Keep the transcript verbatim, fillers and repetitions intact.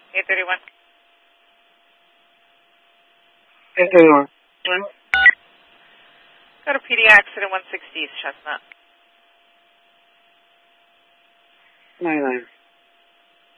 eight thirty-one. eight thirty-one. Go to P D accident one sixty East Chestnut. ninety-nine.